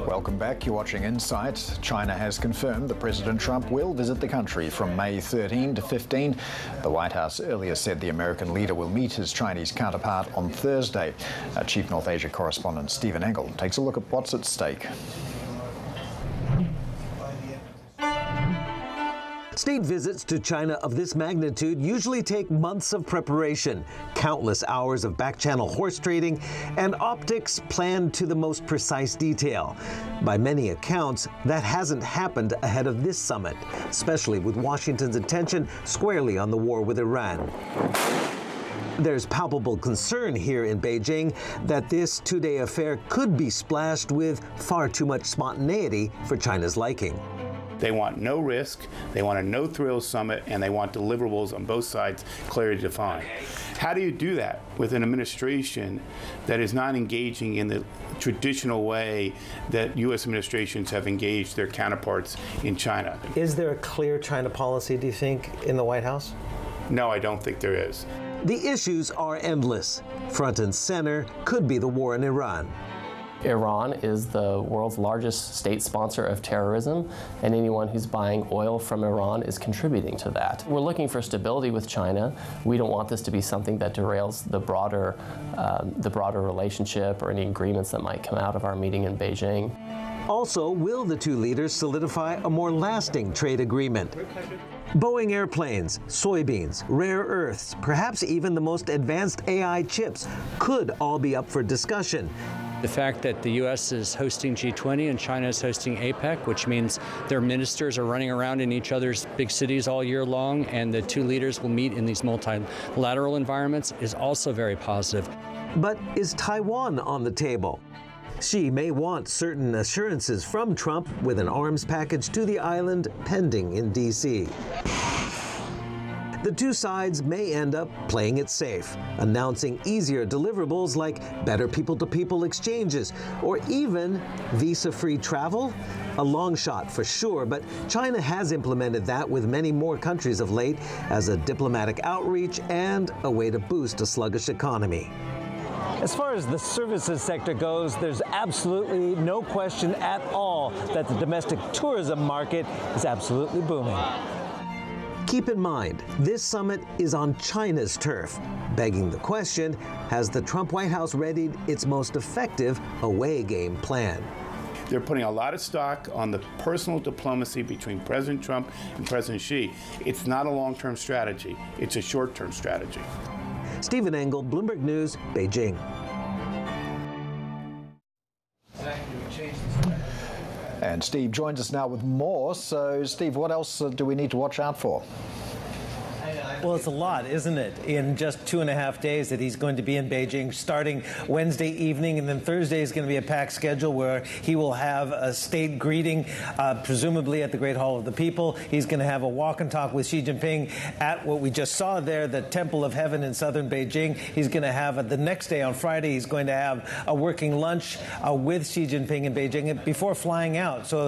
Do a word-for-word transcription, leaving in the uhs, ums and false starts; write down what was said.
Welcome back. You're watching Insight. China has confirmed that President Trump will visit the country from May thirteenth to fifteenth. The White House earlier said the American leader will meet his Chinese counterpart on Thursday. Our Chief North Asia correspondent Stephen Engel takes a look at what's at stake. State visits to China of this magnitude usually take months of preparation, countless hours of back-channel horse trading, and optics planned to the most precise detail. By many accounts, that hasn't happened ahead of this summit, especially with Washington's attention squarely on the war with Iran. There's palpable concern here in Beijing that this two-day affair could be splashed with far too much spontaneity for China's liking. They want no risk, they want a no-thrills summit, and they want deliverables on both sides clearly defined. How do you do that with an administration that is not engaging in the traditional way that U S administrations have engaged their counterparts in China? Is there a clear China policy, do you think, in the White House? No, I don't think there is. The issues are endless. Front and center could be the war in Iran. Iran is the world's largest state sponsor of terrorism, and anyone who's buying oil from Iran is contributing to that. We're looking for stability with China. We don't want this to be something that derails the broader, um, the broader relationship or any agreements that might come out of our meeting in Beijing. Also, will the two leaders solidify a more lasting trade agreement? Boeing airplanes, soybeans, rare earths, perhaps even the most advanced A I chips could all be up for discussion. The fact that the U S is hosting G twenty and China is hosting APEC, which means their ministers are running around in each other's big cities all year long, and the two leaders will meet in these multilateral environments, is also very positive. But is Taiwan on the table? Xi may want certain assurances from Trump with an arms package to the island pending in D C The two sides may end up playing it safe, announcing easier deliverables like better people-to-people exchanges, or even visa-free travel? A long shot for sure, but China has implemented that with many more countries of late as a diplomatic outreach and a way to boost a sluggish economy. As far as the services sector goes, there's absolutely no question at all that the domestic tourism market is absolutely booming. Keep in mind, this summit is on China's turf, begging the question, has the Trump White House readied its most effective away game plan? They're putting a lot of stock on the personal diplomacy between President Trump and President Xi. It's not a long-term strategy. It's a short-term strategy. Stephen Engel, Bloomberg News, Beijing. And Steve joins us now with more. So, Steve, what else uh, do we need to watch out for? Well, it's a lot, isn't it? In just two and a half days that he's going to be in Beijing, starting Wednesday evening, and then Thursday is going to be a packed schedule where he will have a state greeting, uh, presumably at the Great Hall of the People. He's going to have a walk and talk with Xi Jinping at what we just saw there, the Temple of Heaven in southern Beijing. He's going to have, uh, the next day on Friday, he's going to have a working lunch uh, with Xi Jinping in Beijing before flying out. So